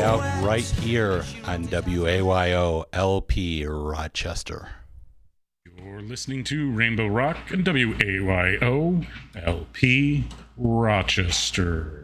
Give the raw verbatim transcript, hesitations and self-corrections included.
out right here on W A Y O L P Rochester. You're listening to Rainbow Rock and W A Y O L P Rochester.